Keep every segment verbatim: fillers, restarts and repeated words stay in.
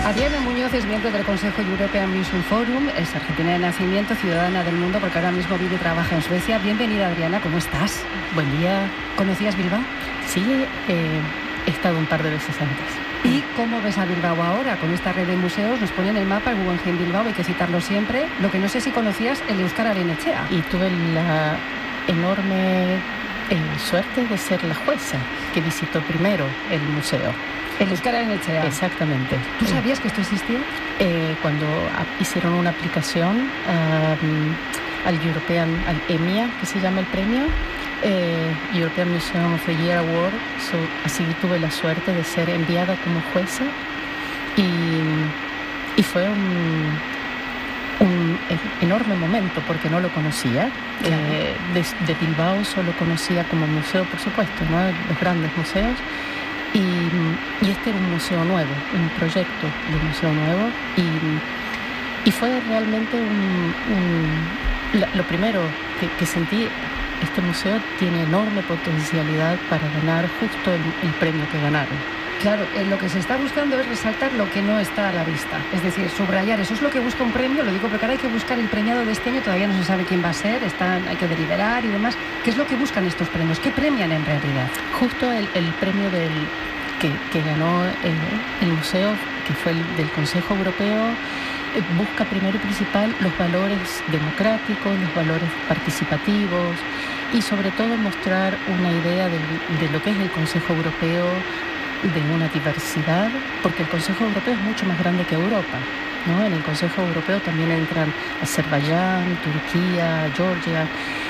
Adriana Muñoz es miembro del Consejo European Museum Forum, es argentina de nacimiento, ciudadana del mundo, porque ahora mismo vive y trabaja en Suecia. Bienvenida, Adriana, ¿cómo estás? Buen día. ¿Conocías Bilbao? Sí, eh, he estado un par de veces antes. ¿Y cómo ves a Bilbao ahora? Con esta red de museos nos ponen el mapa, el Guggenheim Bilbao, hay que citarlo siempre. Lo que no sé si conocías el Euskal Arenetxea. Y tuve la enorme eh, suerte de ser la jueza que visitó primero el museo. El Euskal Arenetxea. Exactamente. ¿Tú sabías que esto existía? Eh, cuando a, hicieron una aplicación um, al European, al EMIA, que se llama el premio, eh, European Museum of the Year Award, so, así tuve la suerte de ser enviada como jueza y, y fue un, un enorme momento porque no lo conocía. Claro. Eh, de, de Bilbao solo conocía como museo, por supuesto, ¿no? Los grandes museos. Y, y este era un museo nuevo, un proyecto de museo nuevo, y, y fue realmente un, un, la, lo primero que, que sentí. Este museo tiene enorme potencialidad para ganar justo el, el premio que ganaron. Claro, eh, lo que se está buscando es resaltar lo que no está a la vista, es decir, subrayar. Eso es lo que busca un premio, lo digo porque ahora hay que buscar el premiado de este año, todavía no se sabe quién va a ser, están, hay que deliberar y demás. ¿Qué es lo que buscan estos premios? ¿Qué premian en realidad? Justo el, el premio del, que, que ganó el, el museo, que fue el del Consejo Europeo, eh, busca primero y principal los valores democráticos, los valores participativos y sobre todo mostrar una idea de, de lo que es el Consejo Europeo, de una diversidad, porque el Consejo Europeo es mucho más grande que Europa, ¿no? En el Consejo Europeo también entran Azerbaiyán, Turquía, Georgia,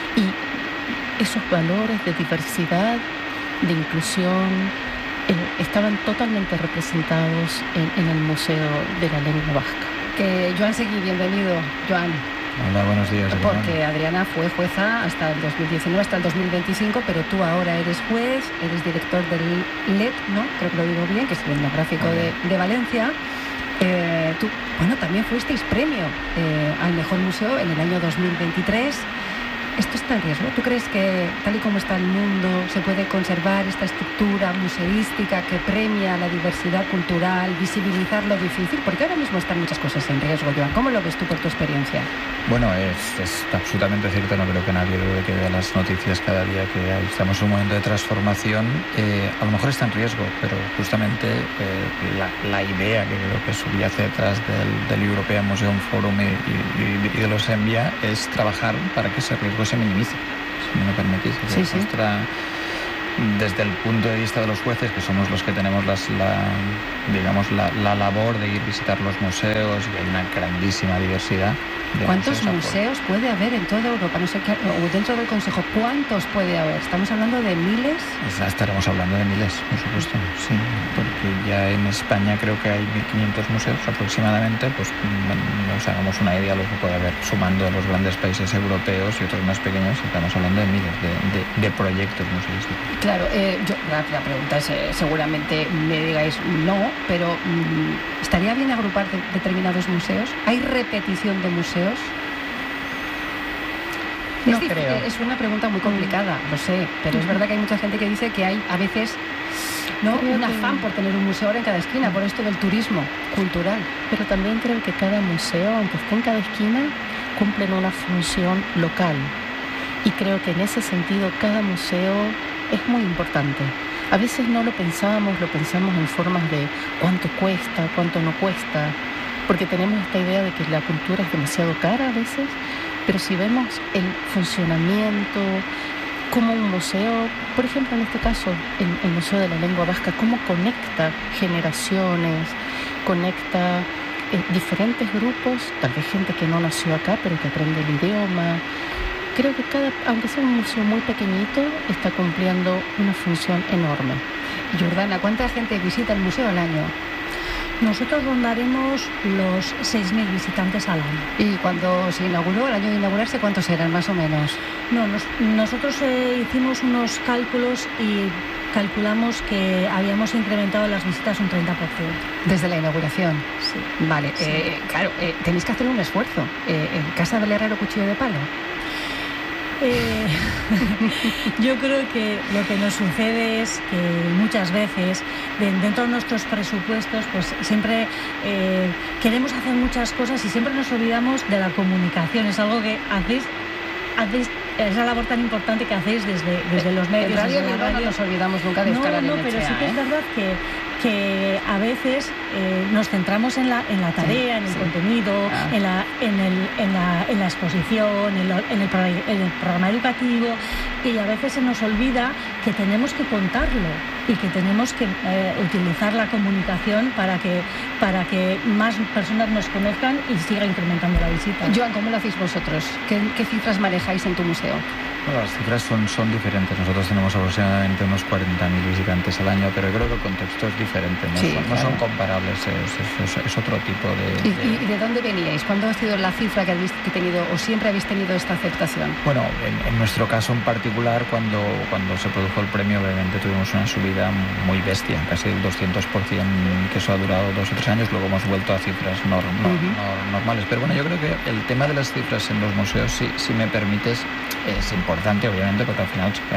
y esos valores de diversidad, de inclusión, eh, estaban totalmente representados en, en el Museo de la Lengua Vasca. Que Joan Seguí, bienvenido, Joan. Hola, buenos días. Porque hermano. Adriana fue jueza hasta el dos mil diecinueve, hasta el dos mil veinticinco, pero tú ahora eres juez, eres director del L E T, ¿no? Creo que lo digo bien, que es el etnográfico de, de Valencia. Eh, tú, bueno, también fuisteis premio eh, al mejor museo en el año dos mil veintitrés. ¿Esto está en riesgo? ¿Tú crees que, tal y como está el mundo, se puede conservar esta estructura museística que premia la diversidad cultural, visibilizar lo difícil? Porque ahora mismo están muchas cosas en riesgo, Joan. ¿Cómo lo ves tú por tu experiencia? Bueno, es, es absolutamente cierto, no creo que nadie dude que vea las noticias cada día que hay. Estamos en un momento de transformación, eh, a lo mejor está en riesgo, pero justamente eh, la, la idea que creo que subyace detrás del, del European Museum Forum y, y, y de los EMIA es trabajar para que ese riesgo se minimice, si me lo permitís. Sí, sí. Nuestra, desde el punto de vista de los jueces, que somos los que tenemos las, la, digamos, la, la labor de ir a visitar los museos, y hay una grandísima diversidad. ¿Cuántos museos puede haber en toda Europa? No sé qué, o dentro del Consejo, ¿cuántos puede haber? ¿Estamos hablando de miles? Ya estaremos hablando de miles, por supuesto, sí, porque ya en España creo que hay mil quinientos museos aproximadamente, pues nos hagamos una idea de lo que puede haber, sumando a los grandes países europeos y otros más pequeños, estamos hablando de miles de, de, de proyectos museísticos. Claro, eh, yo, la, la pregunta es, eh, seguramente me digáis no, pero mm, ¿estaría bien agrupar de, determinados museos? ¿Hay repetición de museos? No es, creo. Es una pregunta muy complicada, lo sé, pero es verdad que hay mucha gente que dice que hay a veces no creo un que... afán por tener un museo ahora en cada esquina, por esto del turismo cultural. Pero también creo que cada museo, aunque esté en cada esquina, cumplen una función local. Y creo que en ese sentido cada museo es muy importante. A veces no lo pensamos, lo pensamos en formas de cuánto cuesta, cuánto no cuesta, porque tenemos esta idea de que la cultura es demasiado cara a veces, pero si vemos el funcionamiento, como un museo, por ejemplo en este caso el, el Museo de la Lengua Vasca, cómo conecta generaciones, conecta eh, diferentes grupos, tal vez gente que no nació acá pero que aprende el idioma. Creo que cada, aunque sea un museo muy pequeñito, está cumpliendo una función enorme. Jordana, ¿cuánta gente visita el museo al año? Nosotros rondaremos los seis mil visitantes al año. ¿Y cuando se inauguró, el año de inaugurarse, cuántos eran más o menos? No, nos, nosotros eh, hicimos unos cálculos y calculamos que habíamos incrementado las visitas un treinta por ciento. ¿Desde la inauguración? Sí. Vale, Sí. Eh, claro, eh, tenéis que hacer un esfuerzo. Eh, ¿En Casa del Herrero Cuchillo de Palo? Eh, yo creo que lo que nos sucede es que muchas veces de, dentro de nuestros presupuestos pues siempre eh, queremos hacer muchas cosas y siempre nos olvidamos de la comunicación. Es algo que hacéis, hacéis esa labor tan importante que hacéis desde, desde los medios. En Radio desde la Bilbao no nos olvidamos nunca de Euskal No, no, Arenetxea, pero sí que ¿eh? es verdad que, que a veces eh, nos centramos en la, en la tarea, sí, en el sí. contenido, ah. en, la, en, el, en, la, en la exposición, en, lo, en, el pro, en el programa educativo, y a veces se nos olvida que tenemos que contarlo y que tenemos que eh, utilizar la comunicación para que, para que más personas nos conozcan y siga incrementando la visita. Joan, ¿cómo lo hacéis vosotros? ¿Qué, qué cifras manejáis en tu museo? Bueno, las cifras son, son diferentes. Nosotros tenemos aproximadamente unos cuarenta mil visitantes al año, pero creo que el contexto es diferente. No, sí, son, no claro. son comparables, es, es, es otro tipo de... ¿Y de... ¿Y de dónde veníais? ¿Cuándo ha sido la cifra que habéis tenido o siempre habéis tenido esta aceptación? Bueno, en, en nuestro caso en particular, cuando, cuando se produjo el premio, obviamente tuvimos una subida muy bestia, casi el doscientos por ciento, que eso ha durado dos o tres años. Luego hemos vuelto a cifras no, no, uh-huh. no, normales. Pero bueno, yo creo que el tema de las cifras en los museos, si, si me permites, es importante, obviamente, porque al final en,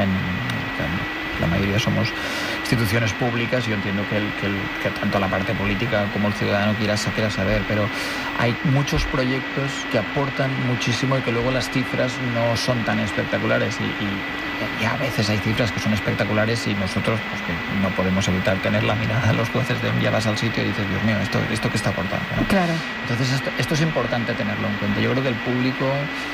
en la mayoría somos instituciones públicas. Yo entiendo que, el, que, el, que tanto la parte política como el ciudadano quiera, quiera saber, pero hay muchos proyectos que aportan muchísimo y que luego las cifras no son tan espectaculares y, y, y a veces hay cifras que son espectaculares y nosotros pues, que no podemos evitar tener la mirada de los jueces de ya vas al sitio y dices, Dios mío, ¿esto, esto qué está aportando? ¿No? Claro. Entonces esto, esto es importante tenerlo en cuenta. Yo creo que el público,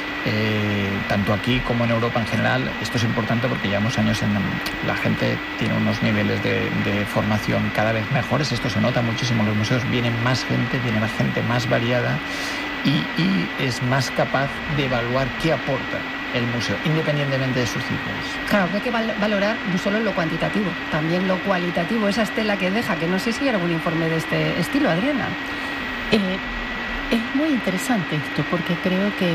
Eh, tanto aquí como en Europa en general, esto es importante porque llevamos años en la gente tiene unos niveles de, de formación cada vez mejores. Esto se nota muchísimo en los museos, viene más gente, viene más gente más variada y, y es más capaz de evaluar qué aporta el museo, independientemente de sus cifras. Claro, hay que val- valorar no solo lo cuantitativo, también lo cualitativo, esa estela que deja, que no sé si hay algún informe de este estilo, Adriana. Eh, es muy interesante esto porque creo que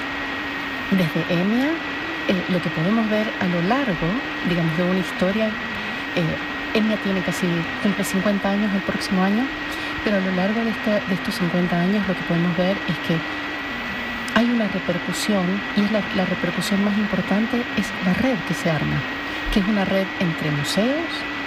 desde EMIA, eh, lo que podemos ver a lo largo, digamos, de una historia, eh, EMIA tiene casi, cumple cincuenta años el próximo año, pero a lo largo de, esta, de estos cincuenta años lo que podemos ver es que hay una repercusión, y es la, la repercusión más importante es la red que se arma, que es una red entre museos.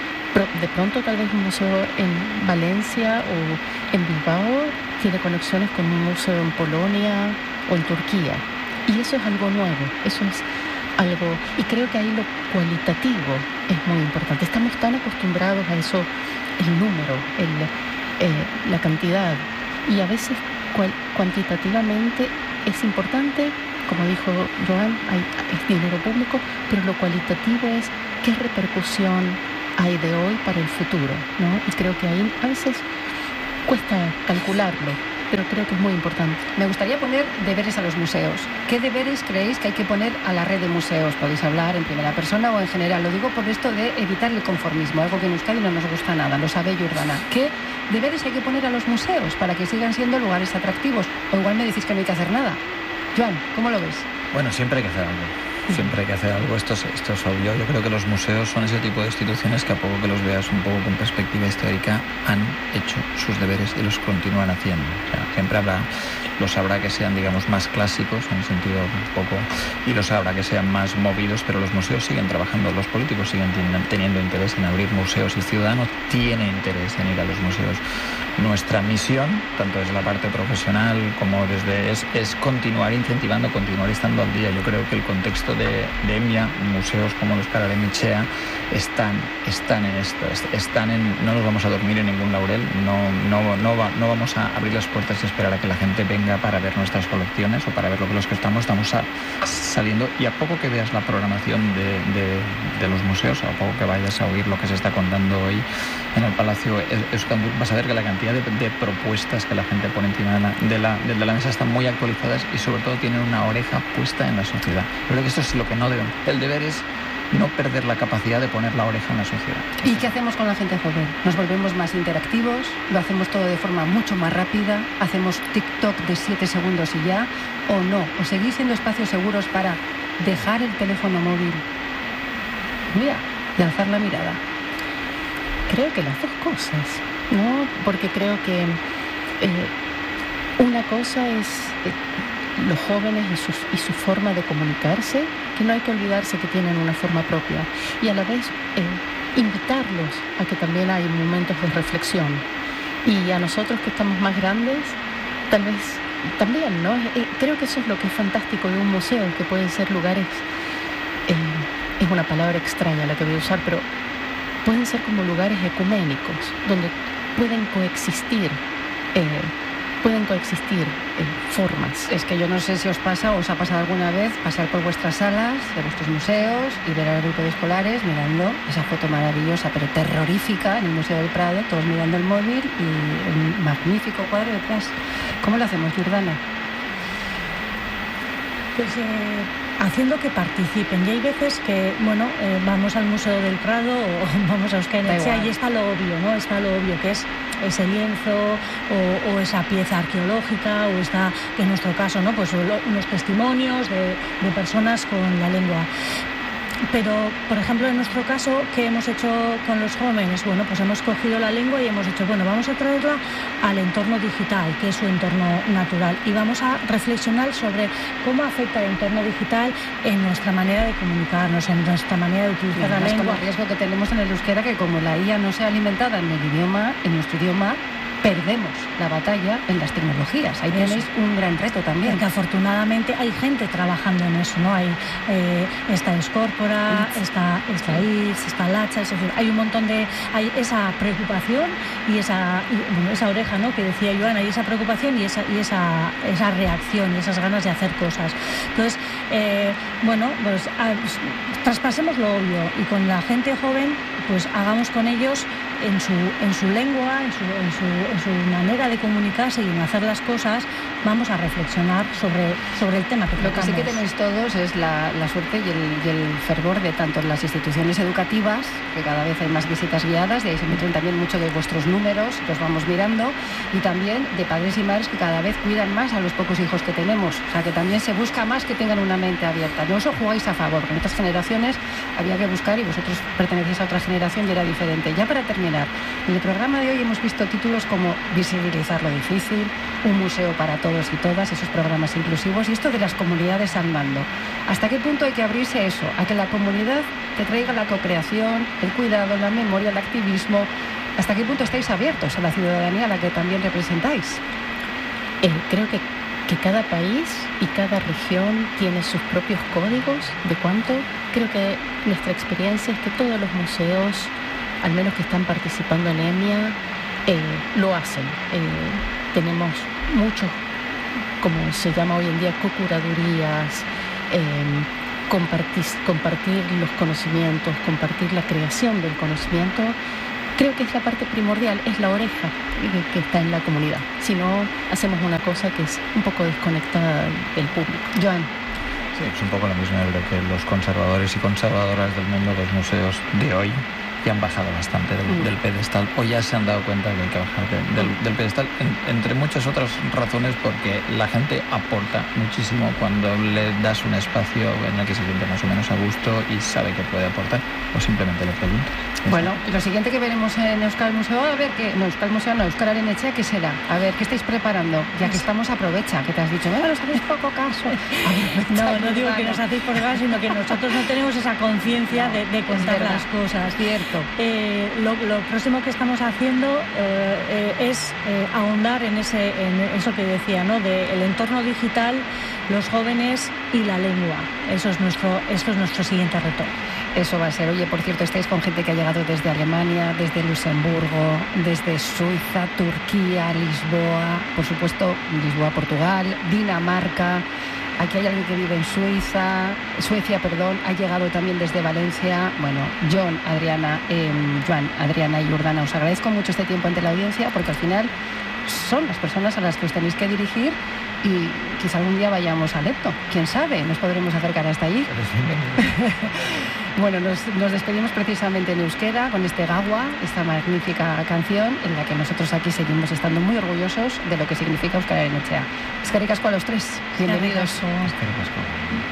De pronto tal vez un museo en Valencia o en Bilbao tiene conexiones con un museo en Polonia o en Turquía. Y eso es algo nuevo, eso es algo... Y creo que ahí lo cualitativo es muy importante. Estamos tan acostumbrados a eso, el número, el, eh, la cantidad. Y a veces cual, cuantitativamente es importante, como dijo Joan, hay, es dinero público, pero lo cualitativo es qué repercusión hay de hoy para el futuro, ¿no? Y creo que ahí a veces cuesta calcularlo, pero creo que es muy importante. Me gustaría poner deberes a los museos. ¿Qué deberes creéis que hay que poner a la red de museos? Podéis hablar en primera persona o en general. Lo digo por esto de evitar el conformismo, algo que en Euskadi no nos gusta nada, lo sabe Jordana. ¿Qué deberes hay que poner a los museos para que sigan siendo lugares atractivos? O igual me decís que no hay que hacer nada. Joan, ¿cómo lo ves? Bueno, siempre hay que hacer algo. Siempre hay que hacer algo, esto es, esto es obvio. Yo creo que los museos son ese tipo de instituciones que a poco que los veas un poco con perspectiva histórica han hecho sus deberes y los continúan haciendo. O sea, siempre habrá, los habrá que sean, digamos, más clásicos en el sentido un poco, y los habrá que sean más movidos, pero los museos siguen trabajando, los políticos siguen teniendo interés en abrir museos y el ciudadano tiene interés en ir a los museos. Nuestra misión, tanto desde la parte profesional como desde, es, es continuar incentivando, continuar estando al día. Yo creo que el contexto de, de EMIA, museos como los Euskal Arenetxea, están, están en esto, están en, no nos vamos a dormir en ningún laurel, no, no, no, va, no vamos a abrir las puertas y esperar a que la gente venga para ver nuestras colecciones o para ver lo que los que estamos, estamos a, saliendo, y a poco que veas la programación de, de, de los museos, a poco que vayas a oír lo que se está contando hoy en el Palacio Euskaldur, vas a ver que la cantidad de, de propuestas que la gente pone encima de la, de, la, de la mesa están muy actualizadas y sobre todo tienen una oreja puesta en la sociedad. Yo creo que esto es lo que no deben. El deber es no perder la capacidad de poner la oreja en la sociedad. ¿Y qué hacemos con la gente joven? ¿Nos volvemos más interactivos? ¿Lo hacemos todo de forma mucho más rápida? ¿Hacemos TikTok de siete segundos y ya? ¿O no? ¿O seguís siendo espacios seguros para dejar el teléfono móvil, mira, y alzar la mirada? Creo que las dos cosas, ¿no? Porque creo que eh, una cosa es... Eh, los jóvenes y, sus, y su forma de comunicarse, que no hay que olvidarse que tienen una forma propia, y a la vez eh, invitarlos a que también hay momentos de reflexión. Y a nosotros que estamos más grandes, tal vez también, ¿no? Eh, creo que eso es lo que es fantástico de un museo, que pueden ser lugares, eh, es una palabra extraña la que voy a usar, pero pueden ser como lugares ecuménicos, donde pueden coexistir eh, pueden coexistir eh, formas. Es que yo no sé si os pasa o os ha pasado alguna vez pasar por vuestras salas de vuestros museos y ver al grupo de escolares mirando esa foto maravillosa pero terrorífica en el Museo del Prado, todos mirando el móvil y el magnífico cuadro detrás. ¿Cómo lo hacemos, Jordana? Pues eh, haciendo que participen. Y hay veces que, bueno, eh, vamos al Museo del Prado o vamos a Euskadi Etxea y está lo obvio, ¿no? Está lo obvio que es ese lienzo o, o esa pieza arqueológica o está, en nuestro caso, ¿no? Pues unos testimonios de, de personas con la lengua. Pero, por ejemplo, en nuestro caso, ¿qué hemos hecho con los jóvenes? Bueno, pues hemos cogido la lengua y hemos dicho, bueno, vamos a traerla al entorno digital, que es su entorno natural, y vamos a reflexionar sobre cómo afecta el entorno digital en nuestra manera de comunicarnos, en nuestra manera de utilizar la lengua. Con el riesgo que tenemos en el euskera, que como la I A no sea alimentada en el idioma, en nuestro idioma, perdemos la batalla en las tecnologías. Ahí eso. Tenéis un gran reto también. Porque afortunadamente hay gente trabajando en eso, ¿no? Hay eh, esta Escórpora, está esta I S, está Lacha, es decir, hay un montón de... hay esa preocupación y esa y, bueno, esa oreja, ¿no? Que decía Joana, y esa preocupación y esa y esa, esa reacción y esas ganas de hacer cosas. Entonces, eh, bueno, pues a, traspasemos lo obvio y con la gente joven, pues hagamos con ellos en su, en su lengua, en su, en, su, en su manera de comunicarse y en hacer las cosas, vamos a reflexionar sobre, sobre el tema que tratamos. Lo que sí que tenéis todos es la, la suerte y el, y el fervor de tanto las instituciones educativas, que cada vez hay más visitas guiadas, de ahí se nutren también mucho de vuestros números, que os vamos mirando, y también de padres y madres que cada vez cuidan más a los pocos hijos que tenemos. O sea, que también se busca más que tengan una mente abierta. No os jugáis a favor, porque en otras generaciones había que buscar y vosotros pertenecéis a otra generación y era diferente. Ya para terminar, en el programa de hoy hemos visto títulos como Visibilizar lo difícil, Un museo para todos y todas, esos programas inclusivos, y esto de las comunidades al mando. ¿Hasta qué punto hay que abrirse a eso? A que la comunidad te traiga la co-creación, el cuidado, la memoria, el activismo. ¿Hasta qué punto estáis abiertos a la ciudadanía a la que también representáis? Eh, creo que, que cada país y cada región tiene sus propios códigos de cuánto. Creo que nuestra experiencia es que todos los museos, al menos que están participando en EMIA, eh, lo hacen. Eh, tenemos muchos, como se llama hoy en día, co-curadurías, eh, compartir, compartir los conocimientos, compartir la creación del conocimiento. Creo que es la parte primordial, es la oreja que está en la comunidad. Si no, hacemos una cosa que es un poco desconectada del público. Joan. Sí, es un poco lo mismo. Yo creo que los conservadores y conservadoras del mundo, los museos de hoy, ya han bajado bastante del, mm. del pedestal, o ya se han dado cuenta que hay que bajar de, del, del pedestal, en, entre muchas otras razones, porque la gente aporta muchísimo cuando le das un espacio en el que se siente más o menos a gusto y sabe que puede aportar, o simplemente le pregunta. Bueno, y lo siguiente que veremos en Euskal Museo, a ver qué, no, Euskal Museo no, Euskal Arenetxea, ¿qué será? A ver, ¿qué estáis preparando? Ya que estamos, aprovecha, que te has dicho, no, nos hacéis poco caso. No, no digo que nos hacéis por caso, sino que nosotros no tenemos esa conciencia no, de, de contar las cosas. Cierto. Eh, lo, lo próximo que estamos haciendo eh, eh, es eh, ahondar en ese en eso que decía, ¿no? De el entorno digital, los jóvenes y la lengua. Eso es nuestro, esto es nuestro siguiente reto. Eso va a ser. Oye, por cierto, estáis con gente que ha llegado desde Alemania, desde Luxemburgo, desde Suiza, Turquía, Lisboa, por supuesto, Lisboa, Portugal, Dinamarca. Aquí hay alguien que vive en Suiza, Suecia, perdón, ha llegado también desde Valencia. Bueno, John, Adriana, eh, Joan, Adriana y Jordana, os agradezco mucho este tiempo ante la audiencia, porque al final son las personas a las que os tenéis que dirigir y quizá algún día vayamos a Lepto. ¿Quién sabe? Nos podremos acercar hasta allí. Bueno, nos, nos despedimos precisamente en euskera con este Gaua, esta magnífica canción en la que nosotros aquí seguimos estando muy orgullosos de lo que significa Euskal Arenetxea. Eskerrik asko a los tres. Bienvenidos. Eskerrik asko.